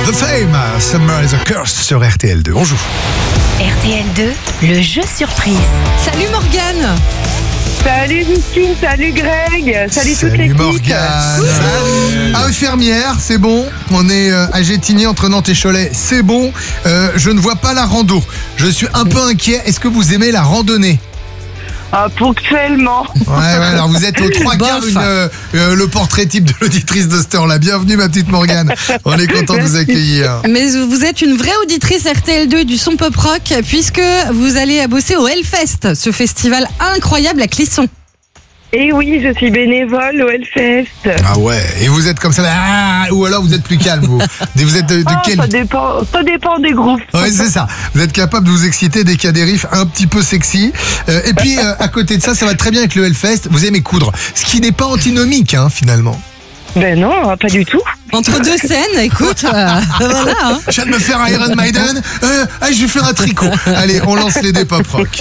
The Fame, Summer is a Curse sur RTL2. On joue. RTL2, le jeu surprise. Salut Morgane. Salut Justine, salut Greg, salut toute l'équipe. Morgane. Infirmière, c'est bon. On est à Gétigny entre Nantes et Cholet, c'est bon. Je ne vois pas la rando. Je suis un peu inquiet. Est-ce que vous aimez la randonnée ? Ah, ponctuellement. Ouais, alors vous êtes aux trois quarts le portrait type de l'auditrice de cette heure-là. Bienvenue ma petite Morgane. On est content de vous accueillir. Mais vous êtes une vraie auditrice RTL2 du son pop rock puisque vous allez bosser au Hellfest, ce festival incroyable à Clisson. Et oui, je suis bénévole au Hellfest. Ah ouais, et vous êtes comme ça, ou alors vous êtes plus calme, vous. Vous êtes de quel... Ça dépend des groupes. Ouais, c'est ça. Vous êtes capable de vous exciter dès qu'il y a des riffs un petit peu sexy. Et puis, à côté de ça, ça va très bien avec le Hellfest. Vous aimez coudre. Ce qui n'est pas antinomique, finalement. Ben non, pas du tout. Entre deux scènes, écoute, voilà. Je viens de me faire un Iron Maiden. Je vais faire un tricot. Allez, on lance les dés pop rock.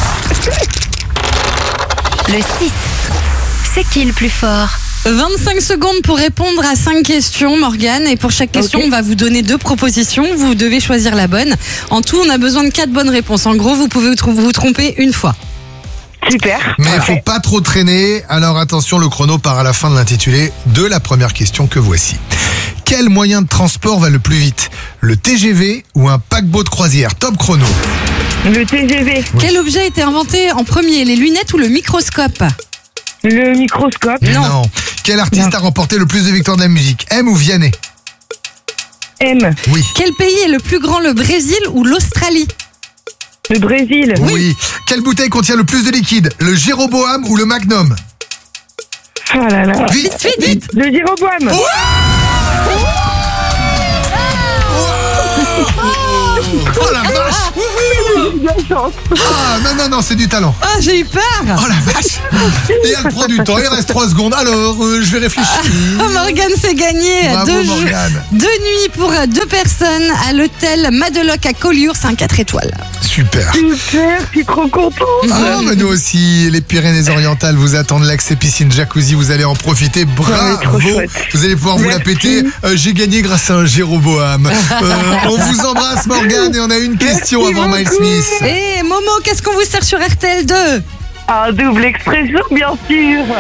Le 6. C'est qui le plus fort ? 25 secondes pour répondre à 5 questions, Morgane. Et pour chaque question, on va vous donner 2 propositions. Vous devez choisir la bonne. En tout, on a besoin de 4 bonnes réponses. En gros, vous pouvez vous tromper une fois. Super. Mais il faut pas trop traîner. Alors attention, le chrono part à la fin de l'intitulé de la première question que voici. Quel moyen de transport va le plus vite ? Le TGV ou un paquebot de croisière ? Top chrono. Le TGV. Quel objet a été inventé en premier, les lunettes ou le microscope ? Le microscope. Non. Quel artiste a remporté le plus de victoires de la musique ? M ou Vianney ? M. Oui. Quel pays est le plus grand, le Brésil ou l'Australie ? Le Brésil. Oui. Quelle bouteille contient le plus de liquide ? Le Jéroboam ou le Magnum ? Oh là là. Vite. Le Jéroboam. Oh la vache! Ah non, c'est du talent. Ah, j'ai eu peur. Oh la vache! Et elle prend du temps, il reste 3 secondes. Alors, je vais réfléchir. Morgane, c'est gagné. Bravo, Morgane. 2 nuits pour 2 personnes à l'hôtel Madeloc à Collioure, c'est un 4 étoiles. Super. Super, je suis trop contente. Ah, mais nous aussi, les Pyrénées-Orientales vous attendent, l'accès piscine jacuzzi, vous allez en profiter. Bravo! trop chouette. Vous allez pouvoir vous la péter. J'ai gagné grâce à un Jéroboam. On vous embrasse, Morgane, et on a une question Merci avant Miles beaucoup. Smith. Et Momo, qu'est-ce qu'on vous sert sur RTL2 ? Un double expression, bien sûr.